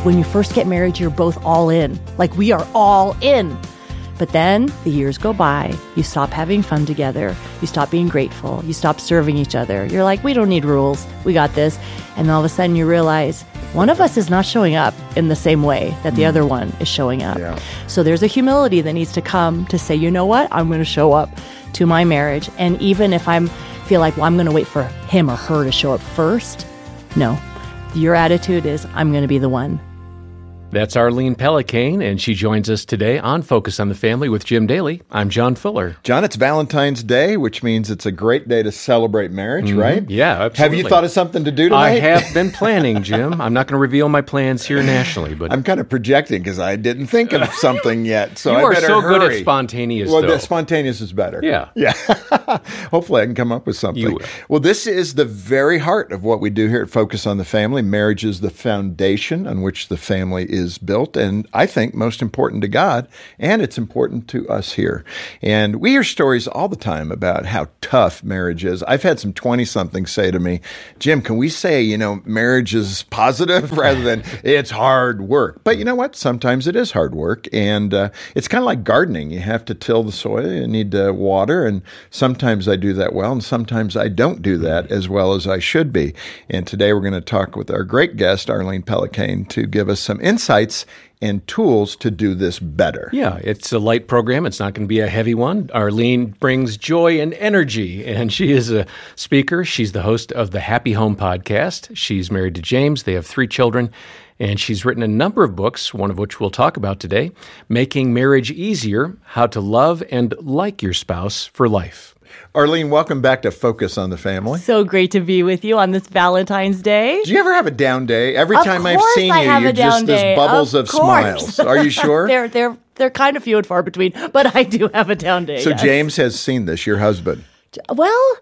when you first get married, you're both all in. Like, we are all in. But then the years go by, you stop having fun together, you stop being grateful, you stop serving each other. You're like, we don't need rules, we got this. And all of a sudden you realize one of us is not showing up in the same way that the other one is showing up. Yeah. So there's a humility that needs to come to say, you know what, I'm going to show up to my marriage. And even if feel like, well, I'm going to wait for him or her to show up first, no. Your attitude is, I'm going to be the one. That's Arlene Pellicane, and she joins us today on Focus on the Family with Jim Daly. I'm John Fuller. John, it's Valentine's Day, which means it's a great day to celebrate marriage, right? Yeah, absolutely. Have you thought of something to do tonight? I have been planning, Jim. I'm not going to reveal my plans here nationally, but I'm kind of projecting because I didn't think of something yet. So you I better so hurry. Good at spontaneous. Well, though. Spontaneous is better. Yeah. Hopefully, I can come up with something. You will. Well, this is the very heart of what we do here at Focus on the Family. Marriage is the foundation on which the family is built, and I think most important to God, and it's important to us here. And we hear stories all the time about how tough marriage is. I've had some 20-somethings say to me, Jim, can we say, marriage is positive rather than it's hard work? But you know what? Sometimes it is hard work, and it's kind of like gardening. You have to till the soil, you need to water, and sometimes I do that well, and sometimes I don't do that as well as I should be. And today we're going to talk with our great guest, Arlene Pellicane, to give us some insights and tools to do this better. Yeah, it's a light program. It's not going to be a heavy one. Arlene brings joy and energy, and she is a speaker. She's the host of the Happy Home podcast. She's married to James. They have 3 children, and she's written a number of books, one of which we'll talk about today, Making Marriage Easier, How to Love and Like Your Spouse for Life. Arlene, welcome back to Focus on the Family. So great to be with you on this Valentine's Day. Do you ever have a down day? Every Of time I've course seen I you, have you're a down just as day. bubbles of course. smiles. Are you sure? They're kind of few and far between, but I do have a down day. So yes. James has seen this, your husband. Well,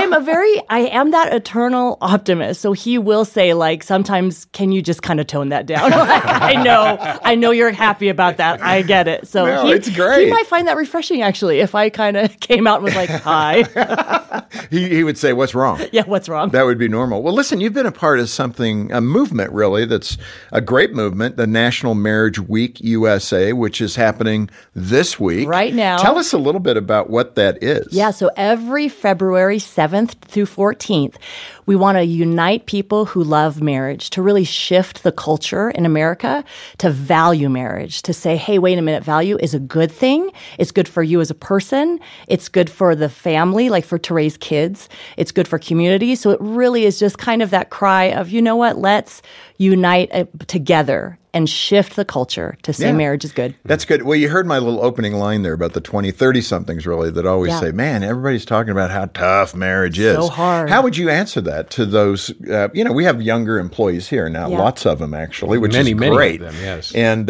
I am that eternal optimist. So he will say, like, sometimes, can you just kind of tone that down? Like, I know you're happy about that. I get it. So no, it's great. He might find that refreshing, actually, if I kind of came out and was like, hi. He would say, what's wrong? Yeah, what's wrong? That would be normal. Well, listen, you've been a part of a movement, really, that's a great movement, the National Marriage Week USA, which is happening this week. Right now. Tell us a little bit about what that is. Yeah, so every February 7th through 14th, we want to unite people who love marriage, to really shift the culture in America to value marriage, to say, hey, wait a minute, value is a good thing. It's good for you as a person. It's good for the family, like to raise kids. It's good for community. So it really is just kind of that cry of, you know what, let's unite together and shift the culture to say marriage is good. That's good. Well, you heard my little opening line there about the 20, 30-somethings, really, that always say, man, everybody's talking about how tough marriage is. So hard. How would you answer that to those, we have younger employees here now, lots of them, actually, which is great. Many of them, yes. And,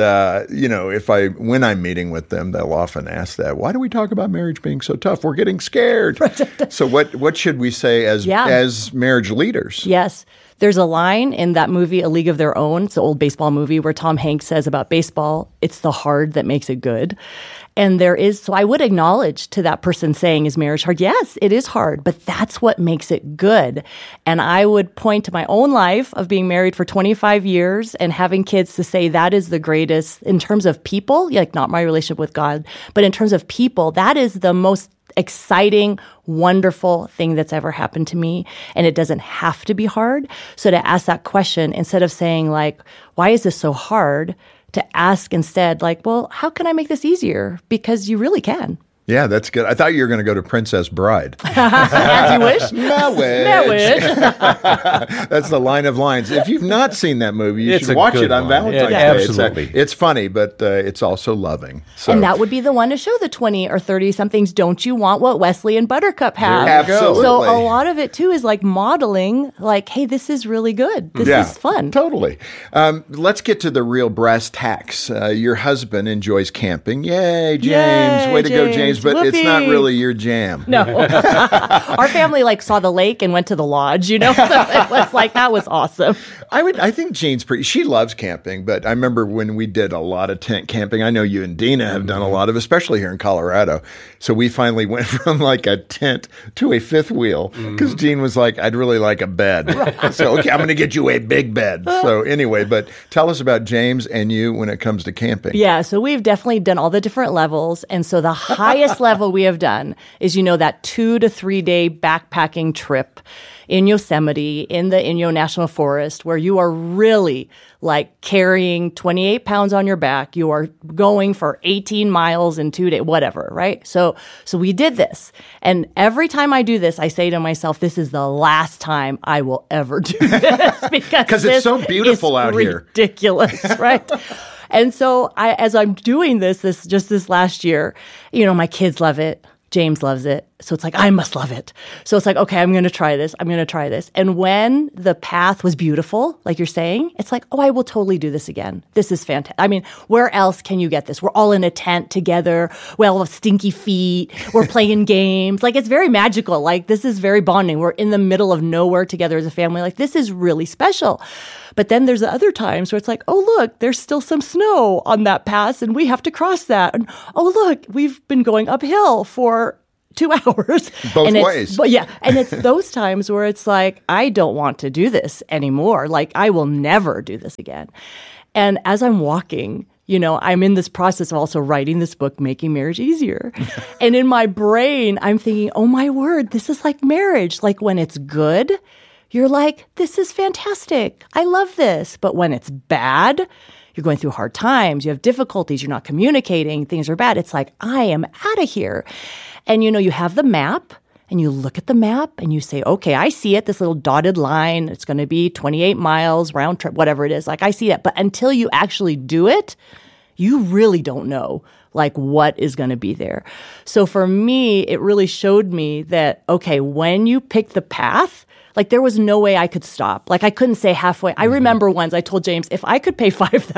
when I'm meeting with them, they'll often ask that, why do we talk about marriage being so tough? We're getting scared. So what should we say as marriage leaders? Yes. There's a line in that movie, A League of Their Own. It's an old baseball movie where Tom Hanks says about baseball, it's the hard that makes it good. And so I would acknowledge to that person saying, is marriage hard? Yes, it is hard, but that's what makes it good. And I would point to my own life of being married for 25 years and having kids to say that is the greatest in terms of people, like not my relationship with God, but in terms of people, that is the most exciting, wonderful thing that's ever happened to me. And it doesn't have to be hard. So to ask that question, instead of saying like, why is this so hard? To ask instead like, well, how can I make this easier? Because you really can. Yeah, that's good. I thought you were going to go to Princess Bride. As you wish. Marriage. That's the line of lines. If you've not seen that movie, you should watch it on Valentine's Day. Absolutely. It's funny, but it's also loving. So. And that would be the one to show the 20 or 30-somethings, don't you want what Wesley and Buttercup have? Absolutely. So a lot of it, too, is like modeling, like, hey, this is really good. This is fun. Totally. Let's get to the real brass tacks. Your husband enjoys camping. Yay, James. Way to go, James. is, but it's not Whoopee. really your jam. No. Our family saw the lake and went to the lodge, So it was that was awesome. I think Jean's she loves camping, but I remember when we did a lot of tent camping. I know you and Dina have done a lot of, especially here in Colorado. So we finally went from a tent to a fifth wheel because Jean was like, I'd really like a bed. Right. So, okay, I'm going to get you a big bed. So anyway, but tell us about James and you when it comes to camping. Yeah, so we've definitely done all the different levels. And so the highest level we have done is, that 2 to 3 day backpacking trip in Yosemite, in the Inyo National Forest, where you are really carrying 28 pounds on your back. You are going for 18 miles in 2 days, whatever, right? So we did this. And every time I do this, I say to myself, this is the last time I will ever do this because it's so beautiful out here. Ridiculous, right? And so as I'm doing this last year, my kids love it. James loves it. So it's I must love it. So it's okay, I'm going to try this. And when the path was beautiful, like you're saying, it's oh, I will totally do this again. This is fantastic. Where else can you get this? We're all in a tent together. We all have stinky feet. We're playing games. It's very magical. This is very bonding. We're in the middle of nowhere together as a family. This is really special. But then there's the other times where it's oh, look, there's still some snow on that pass and we have to cross that. And oh, look, we've been going uphill for 2 hours. Both ways. But yeah. And it's those times where it's I don't want to do this anymore. I will never do this again. And as I'm walking, I'm in this process of also writing this book, Making Marriage Easier. And in my brain, I'm thinking, oh my word, this is like marriage. When it's good, you're this is fantastic. I love this. But when it's bad, you're going through hard times, you have difficulties, you're not communicating, things are bad. It's I am out of here. And, you have the map and you look at the map and you say, okay, I see it, this little dotted line. It's going to be 28 miles round trip, whatever it is. I see it. But until you actually do it, you really don't know what is going to be there. So for me, it really showed me that, okay, when you pick the path, there was no way I could stop. I couldn't say halfway. I remember once I told James, if I could pay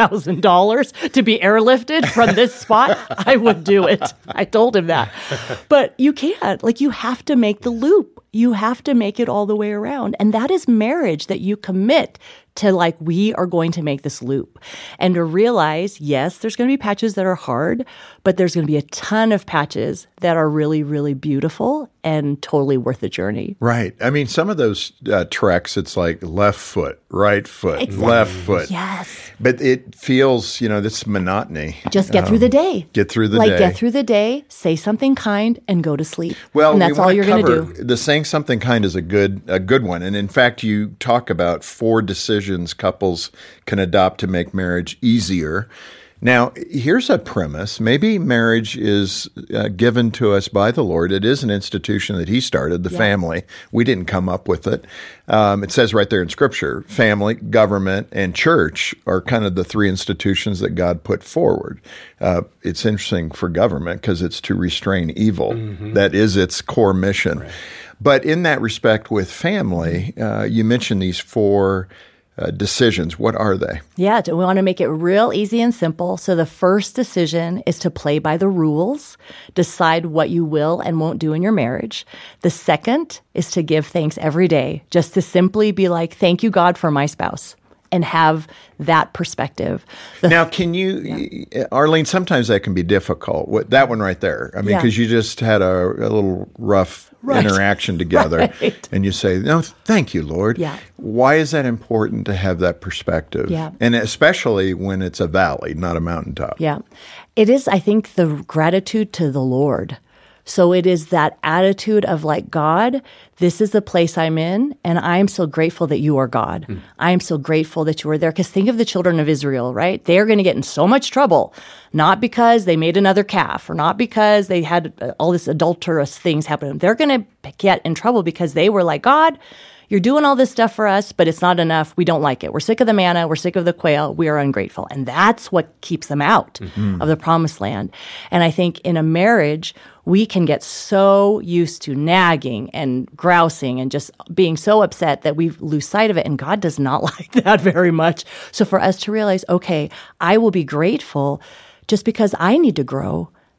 $5,000 to be airlifted from this spot, I would do it. I told him that. But you can't. You have to make the loop. You have to make it all the way around. And that is marriage, that you commit to we are going to make this loop. And to realize, yes, there's going to be patches that are hard, but there's going to be a ton of patches that are really, really beautiful and totally worth the journey. Right. Some of those treks, it's left foot, right foot, exactly. Left foot. Yes. But it feels, this monotony. Just get through the day. Get through the day. Get through the day, say something kind, and go to sleep. Well, and that's all you're going to do. The saying something kind is a good one. And in fact, you talk about 4 decisions couples can adopt to make marriage easier. Now, here's a premise. Maybe marriage is given to us by the Lord. It is an institution that He started, the family. We didn't come up with it. It says right there in Scripture, family, government, and church are kind of the 3 institutions that God put forward. It's interesting for government because it's to restrain evil. Mm-hmm. That is its core mission. Right. But in that respect with family, you mentioned these 4 decisions. What are they? Yeah, we want to make it real easy and simple. So the first decision is to play by the rules, decide what you will and won't do in your marriage. The second is to give thanks every day, just to simply be thank you, God, for my spouse, and have that perspective. Now, can you, Arlene, sometimes that can be difficult. That one right there. Because you just had a little rough interaction together. Right. And you say, no, thank you, Lord. Yeah. Why is that important to have that perspective? Yeah. And especially when it's a valley, not a mountaintop. Yeah. It is, I think, the gratitude to the Lord. So it is that attitude of God, this is the place I'm in, and I am so grateful that you are God. I am so grateful that you are there. Because think of the children of Israel, right? They're going to get in so much trouble, not because they made another calf or not because they had all this adulterous things happen. They're going to get in trouble because they were God, you're doing all this stuff for us, but it's not enough. We don't like it. We're sick of the manna. We're sick of the quail. We are ungrateful. And that's what keeps them out of the promised land. And I think in a marriage, we can get so used to nagging and grousing and just being so upset that we lose sight of it. And God does not like that very much. So for us to realize, okay, I will be grateful just because I need to grow,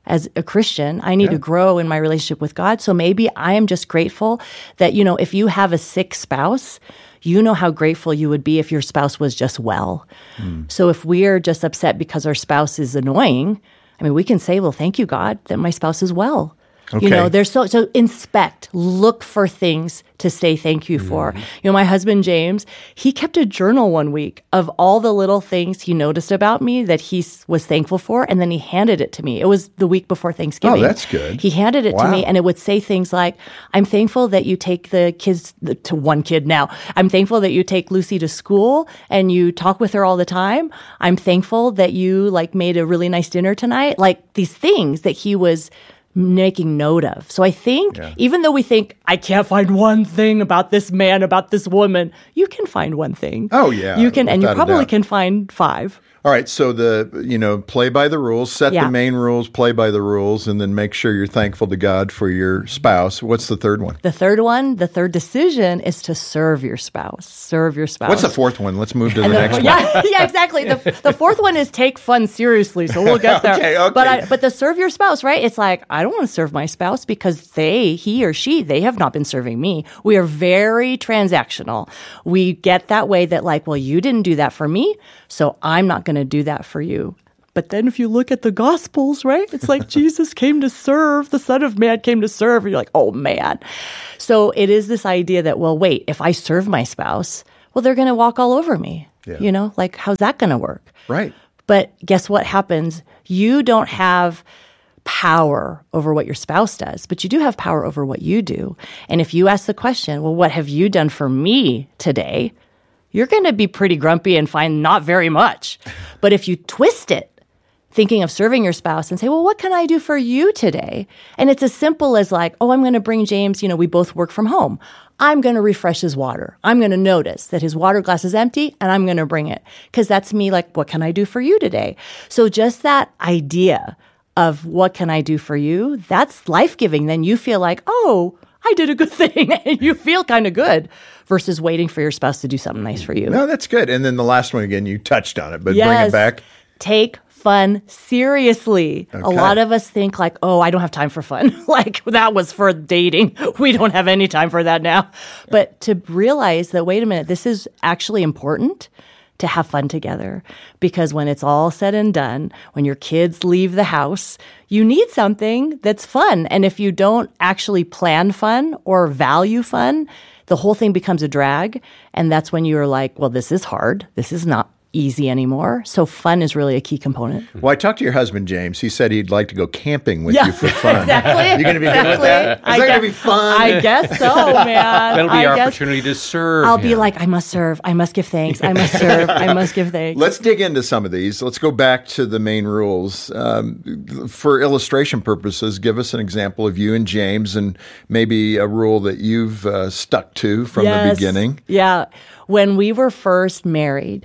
as a Christian. I need to grow in my relationship with God. So maybe I am just grateful that, if you have a sick spouse, you know how grateful you would be if your spouse was just well. So if we're just upset because our spouse is annoying, we can say, well, thank you, God, that my spouse is well. Okay. There's so inspect, look for things to say thank you for. My husband, James, he kept a journal one week of all the little things he noticed about me that he was thankful for, and then he handed it to me. It was the week before Thanksgiving. Oh, that's good. He handed it to me, and it would say things like, I'm thankful that you take the kids, to one kid now, I'm thankful that you take Lucy to school and you talk with her all the time. I'm thankful that you made a really nice dinner tonight. These things that he was making note of. So I think even though we think, I can't find one thing about this man, about this woman, you can find one thing. Oh, yeah. You can, and you probably can find 5. All right, so play by the rules, set the main rules, play by the rules, and then make sure you're thankful to God for your spouse. What's the third one? The third decision is to serve your spouse. Serve your spouse. What's the fourth one? Let's move to the next one. Yeah, exactly. The fourth one is take fun seriously, so we'll get there. Okay. But the serve your spouse, right? It's like, I don't want to serve my spouse because he or she have not been serving me. We are very transactional. We get that way that well, you didn't do that for me, so I'm not going to do that for you. But then if you look at the Gospels, right, it's like Jesus came to serve, the Son of Man came to serve, and you're like, oh man. So it is this idea that, well, wait, if I serve my spouse, well, they're going to walk all over me. Yeah. How's that going to work? Right. But guess what happens? You don't have power over what your spouse does, but you do have power over what you do. And if you ask the question, well, what have you done for me today? You're going to be pretty grumpy and find not very much. But if you twist it, thinking of serving your spouse and say, well, what can I do for you today? And it's as simple as I'm going to bring James, we both work from home. I'm going to refresh his water. I'm going to notice that his water glass is empty and I'm going to bring it. Because that's me what can I do for you today? So just that idea of what can I do for you, that's life-giving. Then you feel like, oh, I did a good thing, and you feel kind of good versus waiting for your spouse to do something nice for you. No, that's good. And then the last one, again, you touched on it, but bring it back. Take fun seriously. Okay. A lot of us think oh, I don't have time for fun. That was for dating. We don't have any time for that now. But to realize that, wait a minute, this is actually important to have fun together. Because when it's all said and done, when your kids leave the house, you need something that's fun. And if you don't actually plan fun or value fun, the whole thing becomes a drag. And that's when you're like, well, this is hard. This is not easy anymore. So fun is really a key component. Well, I talked to your husband, James. He said he'd like to go camping with you for fun. Exactly. You're going to be good with that? Is that going to be fun? I guess so, man. That'll be our opportunity to serve. I'll be I must serve. I must give thanks. I must serve. I must give thanks. Let's dig into some of these. Let's go back to the main rules. For illustration purposes, give us an example of you and James and maybe a rule that you've stuck to from the beginning. Yeah. When we were first married,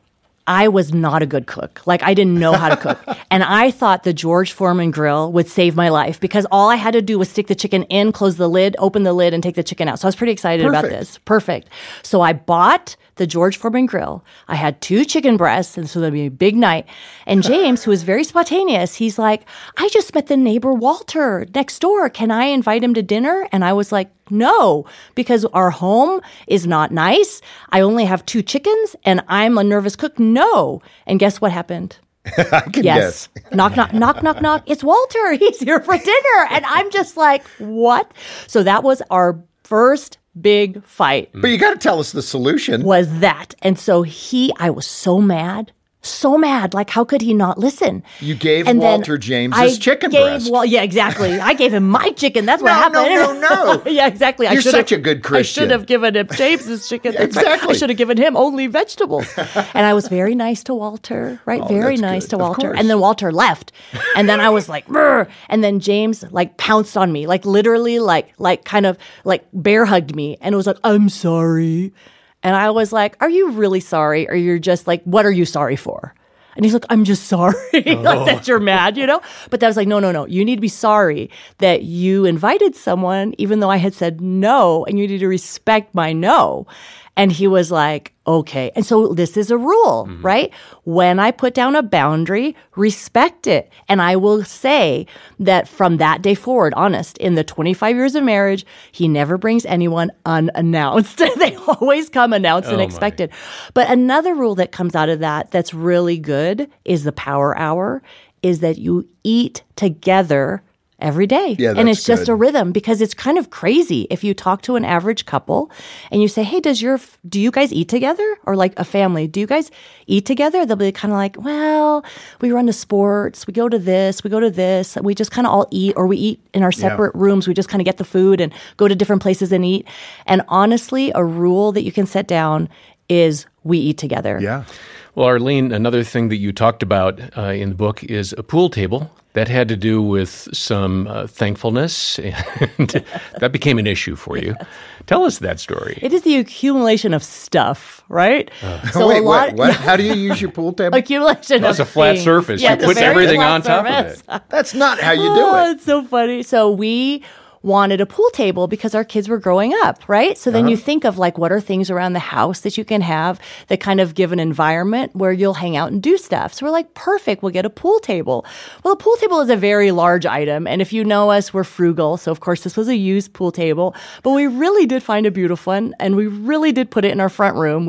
I was not a good cook. I didn't know how to cook. And I thought the George Foreman grill would save my life because all I had to do was stick the chicken in, close the lid, open the lid, and take the chicken out. So I was pretty excited about this. Perfect. So I bought the George Foreman grill. I had 2 chicken breasts, and so that'd be a big night. And James, who is very spontaneous, he's like, I just met the neighbor Walter next door. Can I invite him to dinner? And I was like, no, because our home is not nice. I only have 2 chickens, and I'm a nervous cook. No. And guess what happened? I can guess. Knock, knock, knock, knock, knock. It's Walter. He's here for dinner. And I'm just like, what? So that was our first big fight. But you got to tell us the solution. Was that. And so I was so mad. So mad. How could he not listen? You gave Walter James's chicken breast. Well, yeah, exactly. I gave him my chicken. That's what happened. No. Yeah, exactly. You're such a good Christian. I should have given him James's chicken. Exactly. I should have given him only vegetables. And I was very nice to Walter, right? Very nice to Walter. And then Walter left. And then I was like, brr. And then James pounced on me, literally kind of bear hugged me. And it was like, I'm sorry. And I was like, are you really sorry? Or you're just what are you sorry for? And he's like, I'm just sorry that you're mad, But that was no. You need to be sorry that you invited someone, even though I had said no, and you need to respect my no. And he was like, okay. And so this is a rule, right? When I put down a boundary, respect it. And I will say that from that day forward, honest, in the 25 years of marriage, he never brings anyone unannounced. They always come announced and expected. But another rule that comes out of that that's really good is the power hour, is that you eat together every day. Yeah, and it's just good. a rhythm, because it's kind of crazy if you talk to an average couple and you say, hey, do you guys eat together? Or like a family, do you guys eat together? They'll be kind of like, well, we run to sports, we go to this, we just kind of all eat, or we eat in our separate rooms. We just kind of get the food and go to different places and eat. And honestly, a rule that you can set down is we eat together. Yeah. Well, Arlene, another thing that you talked about in the book is a pool table. That had to do with some thankfulness, and that became an issue for you. Tell us that story. It is the accumulation of stuff, right? Wait, what? How do you use your pool table? Accumulation That's of a flat things. surface. Yeah, You it's a put very everything flat on top of surface. it. That's not how you do it. It's so funny. So we wanted a pool table because our kids were growing up, right? So then you think of like, what are things around the house that you can have that kind of give an environment where you'll hang out and do stuff. So we're like, perfect, we'll get a pool table. Well, a pool table is a very large item. And if you know us, we're frugal. So of course, this was a used pool table, but we really did find a beautiful one. And we really did put it in our front room.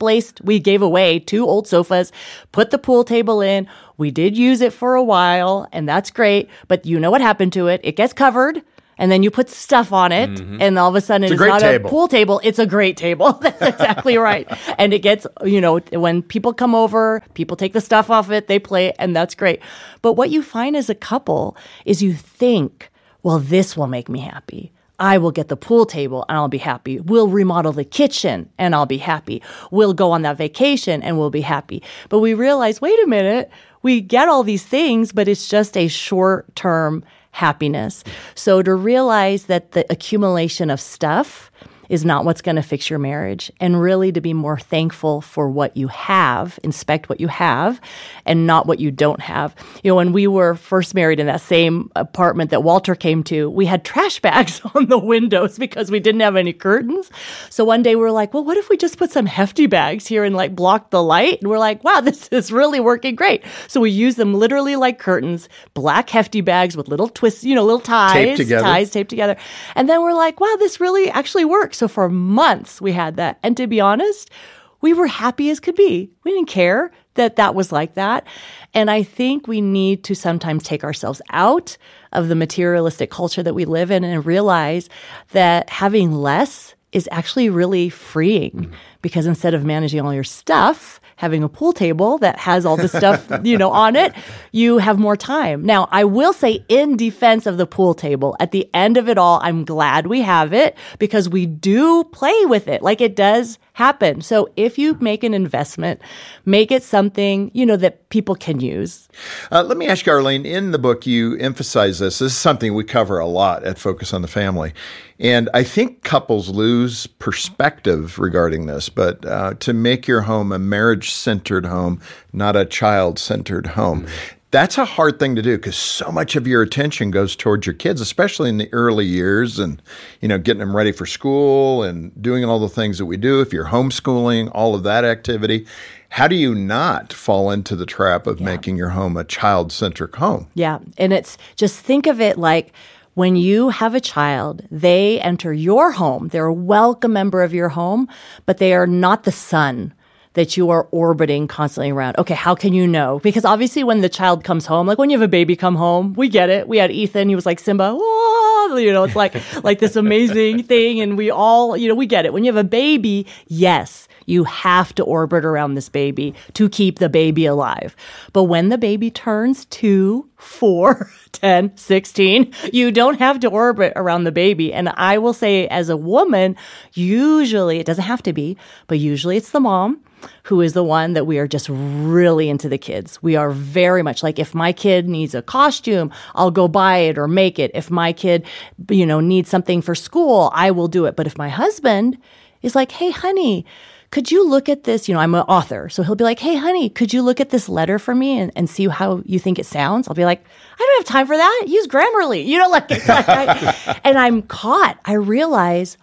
We gave away 2 old sofas, put the pool table in. We did use it for a while, and that's great. But you know what happened to it? It gets covered. And then you put stuff on it, and all of a sudden it's not a pool table. It's a great table. That's exactly right. And it gets, when people come over, people take the stuff off it, they play it, and that's great. But what you find as a couple is you think, well, this will make me happy. I will get the pool table and I'll be happy. We'll remodel the kitchen and I'll be happy. We'll go on that vacation and we'll be happy. But we realize, wait a minute, we get all these things, but it's just a short-term happiness. So to realize that the accumulation of stuff is not what's going to fix your marriage, and really to be more thankful for what you have, inspect what you have, and not what you don't have. When we were first married in that same apartment that Walter came to, we had trash bags on the windows because we didn't have any curtains. So one day we were like, well, what if we just put some hefty bags here and like block the light? And we're like, wow, this is really working great. So we use them literally like curtains, black hefty bags with little twists, little ties taped together. And then we're like, wow, this really actually works. So for months we had that. And to be honest, we were happy as could be. We didn't care that was like that. And I think we need to sometimes take ourselves out of the materialistic culture that we live in and realize that having less is actually really freeing, because instead of managing all your stuff, having a pool table that has all the stuff, on it, you have more time. Now, I will say, in defense of the pool table, at the end of it all, I'm glad we have it because we do play with it. Like, it does happen. So if you make an investment, make it something, that people can use. Let me ask you, Arlene, in the book, you emphasize this. This is something we cover a lot at Focus on the Family. And I think couples lose perspective regarding this, but to make your home a marriage-centered home, not a child-centered home. That's a hard thing to do because so much of your attention goes towards your kids, especially in the early years, and, getting them ready for school and doing all the things that we do. If you're homeschooling, all of that activity. How do you not fall into the trap of making your home a child-centric home? Yeah. And it's just, think of it like, when you have a child, they enter your home. They're a welcome member of your home, but they are not the sun that you are orbiting constantly around. Okay, how can you know? Because obviously when the child comes home, like when you have a baby come home, we get it. We had Ethan, he was like Simba, whoa, it's like this amazing thing. And we all, we get it. When you have a baby, yes, you have to orbit around this baby to keep the baby alive. But when the baby turns 2, 4, 10, 16, you don't have to orbit around the baby. And I will say, as a woman, usually, it doesn't have to be, but usually it's the mom who is the one that we are just really into the kids. We are very much like, if my kid needs a costume, I'll go buy it or make it. If my kid, needs something for school, I will do it. But if my husband is like, hey, honey, could you look at this? I'm an author. So he'll be like, hey, honey, could you look at this letter for me and see how you think it sounds? I'll be like, I don't have time for that. Use Grammarly. And I'm caught. I realize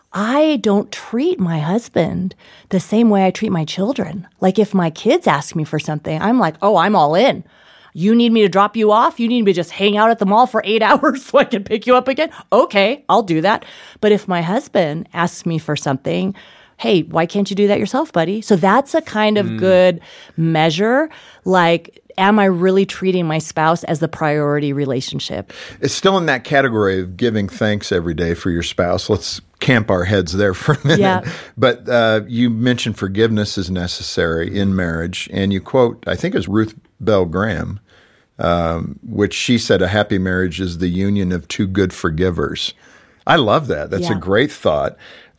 I don't treat my husband the same way I treat my children. Like if my kids ask me for something, I'm like, oh, I'm all in. You need me to drop you off? You need me to just hang out at the mall for 8 hours so I can pick you up again? Okay, I'll do that. But if my husband asks me for something, hey, why can't you do that yourself, buddy? So that's a kind of good measure. Like, am I really treating my spouse as the priority relationship? It's still in that category of giving thanks every day for your spouse. Let's camp our heads there for a minute. Yeah. But you mentioned forgiveness is necessary in marriage. And you quote, I think it was Ruth Bell Graham, which she said, a happy marriage is the union of two good forgivers. I love that. That's a great thought.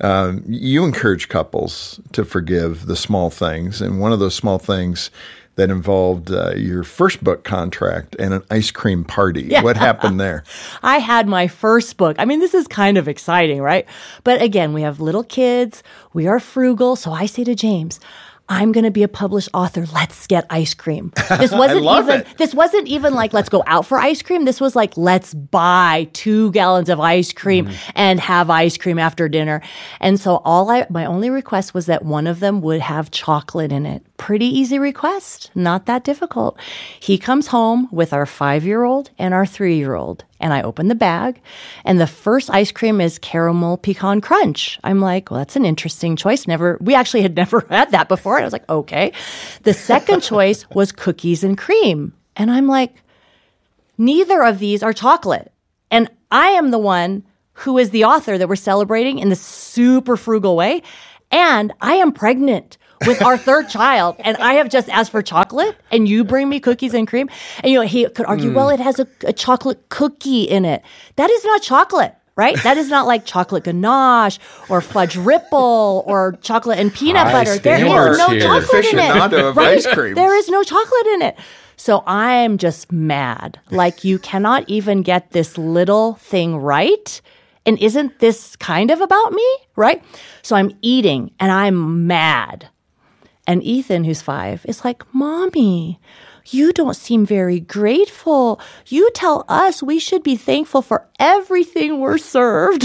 You encourage couples to forgive the small things. And one of those small things that involved your first book contract and an ice cream party. Yeah. What happened there? I had my first book. I mean, this is kind of exciting, right? But again, we have little kids. We are frugal. So I say to James, I'm going to be a published author. Let's get ice cream. This wasn't even like, let's go out for ice cream. This was like, let's buy 2 gallons of ice cream and have ice cream after dinner. And so my only request was that one of them would have chocolate in it. Pretty easy request, not that difficult. He comes home with our 5-year-old and our 3-year-old. And I open the bag, and the first ice cream is caramel pecan crunch. I'm like, well, that's an interesting choice. We actually had never had that before. And I was like, okay. The second choice was cookies and cream. And I'm like, neither of these are chocolate. And I am the one who is the author that we're celebrating in this super frugal way. And I am pregnant with our third child, and I have just asked for chocolate, and you bring me cookies and cream. And, he could argue, well, it has a chocolate cookie in it. That is not chocolate, right? That is not like chocolate ganache or fudge ripple or chocolate and peanut butter. There is no chocolate in it. Right? Ice cream. There is no chocolate in it. So I'm just mad. Like, you cannot even get this little thing right. And isn't this kind of about me, right? So I'm eating, and I'm mad. And Ethan, who's 5, is like, Mommy, you don't seem very grateful. You tell us we should be thankful for everything we're served.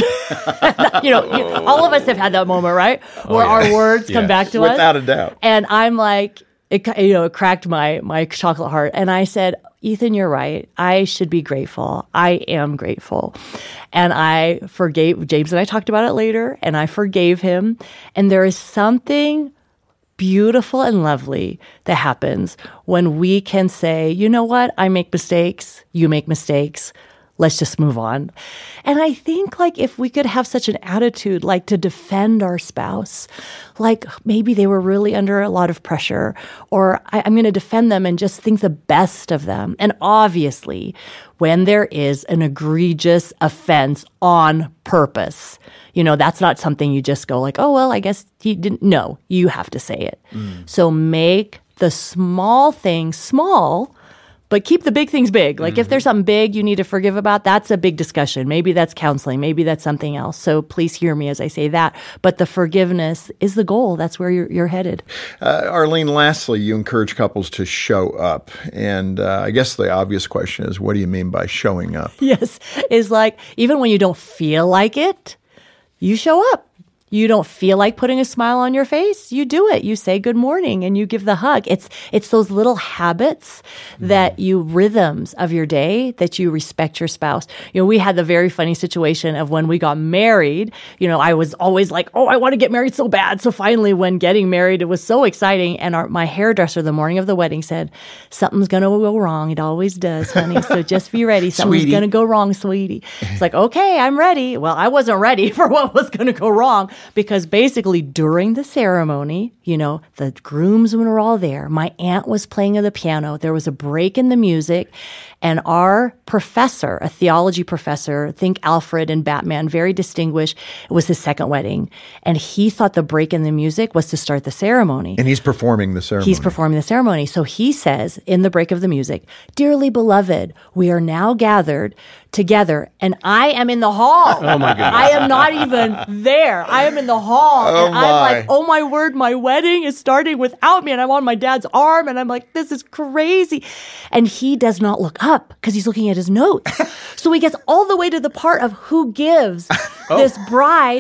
All of us have had that moment, right? Where our words come back to us. Without a doubt. And I'm like, it cracked my chocolate heart. And I said, Ethan, you're right. I should be grateful. I am grateful. And I forgave, James and I talked about it later, and I forgave him. And there is something beautiful and lovely that happens when we can say, you know what? I make mistakes. You make mistakes. Let's just move on. And I think like if we could have such an attitude, like to defend our spouse, like maybe they were really under a lot of pressure, or I'm going to defend them and just think the best of them. And obviously, when there is an egregious offense on purpose, that's not something you just go like, oh, well, I guess he didn't. No, you have to say it. So make the small things small, but keep the big things big. Like if there's something big you need to forgive about, that's a big discussion. Maybe that's counseling. Maybe that's something else. So please hear me as I say that. But the forgiveness is the goal. That's where you're headed. Arlene, lastly, you encourage couples to show up. And I guess the obvious question is, what do you mean by showing up? Yes. Is like, even when you don't feel like it, you show up. You don't feel like putting a smile on your face, you do it. You say good morning and you give the hug. It's those little habits that rhythms of your day that you respect your spouse. We had the very funny situation of when we got married. I was always like, oh, I want to get married so bad. So finally, when getting married, it was so exciting. And my hairdresser the morning of the wedding said, something's going to go wrong. It always does, honey. So just be ready. Something's going to go wrong, sweetie. It's like, okay, I'm ready. Well, I wasn't ready for what was going to go wrong. Because basically during the ceremony, the groomsmen were all there. My aunt was playing the piano. There was a break in the music. And our professor, a theology professor, think Alfred and Batman, very distinguished, it was his second wedding. And he thought the break in the music was to start the ceremony. And he's performing the ceremony. So he says in the break of the music, dearly beloved, we are now gathered together, and I am in the hall. Oh, my goodness. I am not even there. I am in the hall. Oh, and I'm like, oh, my word, my wedding is starting without me, and I'm on my dad's arm, and I'm like, this is crazy. And he does not look up because he's looking at his notes. So he gets all the way to the part of who gives this bride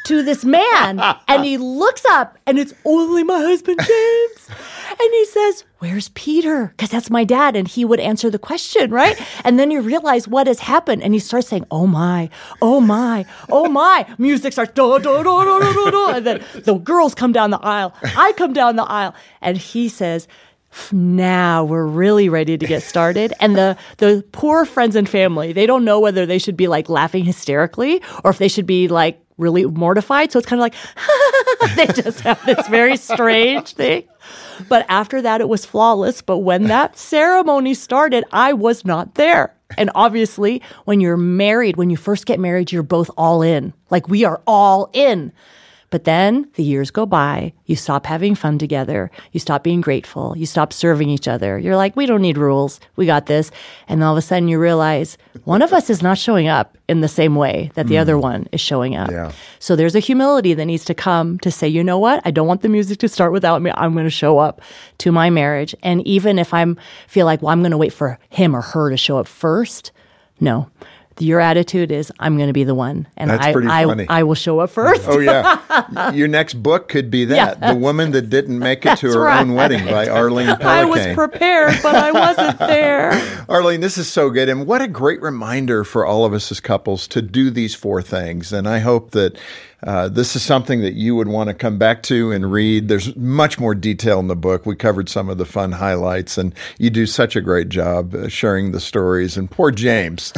to this man, and he looks up, and it's only my husband, James. And he says, "Where's Peter?" Because that's my dad, and he would answer the question, right? And then you realize what has happened, and he starts saying, "Oh my, oh my, oh my." Music starts, da, da, da, da, da, da, and then the girls come down the aisle. I come down the aisle, and he says, "Now we're really ready to get started." And the poor friends and family, they don't know whether they should be like laughing hysterically or if they should be like really mortified. So it's kind of like, they just have this very strange thing. But after that, it was flawless. But when that ceremony started, I was not there. And obviously, when you're married, when you first get married, you're both all in. Like, we are all in. But then the years go by, you stop having fun together, you stop being grateful, you stop serving each other. You're like, we don't need rules, we got this. And all of a sudden you realize one of us is not showing up in the same way that the other one is showing up. Yeah. So there's a humility that needs to come to say, you know what? I don't want the music to start without me. I'm going to show up to my marriage. And even if feel like, well, I'm going to wait for him or her to show up first, no. Your attitude is, I'm going to be the one, and That's pretty funny. I will show up first. Oh, yeah. Your next book could be that. Yeah. The Woman That Didn't Make It to Her Own Wedding by Arlene Pellicane. I was prepared, but I wasn't there. Arlene, this is so good. And what a great reminder for all of us as couples to do these 4 things. And I hope that this is something that you would want to come back to and read. There's much more detail in the book. We covered some of the fun highlights, and you do such a great job sharing the stories. And poor James.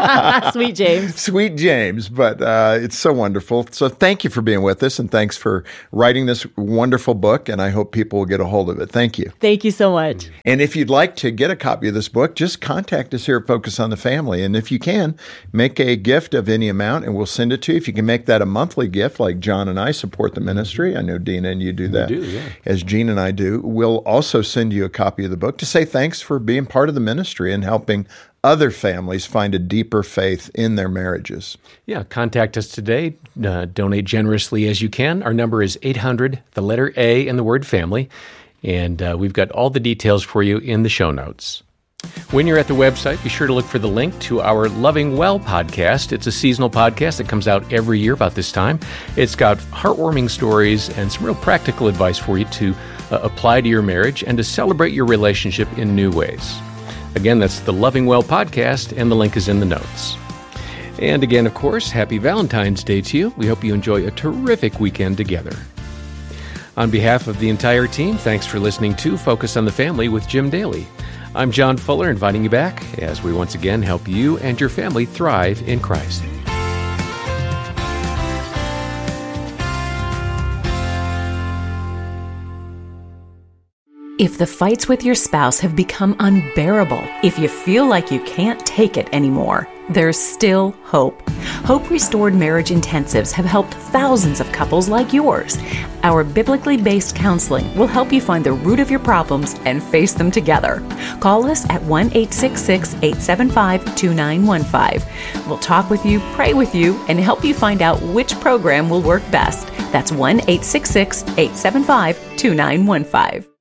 Sweet James. Sweet James. But it's so wonderful. So thank you for being with us, and thanks for writing this wonderful book, and I hope people will get a hold of it. Thank you. Thank you so much. And if you'd like to get a copy of this book, just contact us here at Focus on the Family. And if you can, make a gift of any amount, and we'll send it to you. If you can make that a monthly gift, like John and I support the ministry. I know Dina and you do that, as Gene and I do. We'll also send you a copy of the book to say thanks for being part of the ministry and helping other families find a deeper faith in their marriages. Yeah, contact us today. Donate generously as you can. Our number is 800, the letter A and the word family. And we've got all the details for you in the show notes. When you're at the website, be sure to look for the link to our Loving Well podcast. It's a seasonal podcast that comes out every year about this time. It's got heartwarming stories and some real practical advice for you to apply to your marriage and to celebrate your relationship in new ways. Again, that's the Loving Well podcast, and the link is in the notes. And again, of course, happy Valentine's Day to you. We hope you enjoy a terrific weekend together. On behalf of the entire team, thanks for listening to Focus on the Family with Jim Daly. I'm John Fuller, inviting you back as we once again help you and your family thrive in Christ. If the fights with your spouse have become unbearable, if you feel like you can't take it anymore, there's still hope. Hope Restored Marriage Intensives have helped thousands of couples like yours. Our biblically based counseling will help you find the root of your problems and face them together. Call us at 1-866-875-2915. We'll talk with you, pray with you, and help you find out which program will work best. That's 1-866-875-2915.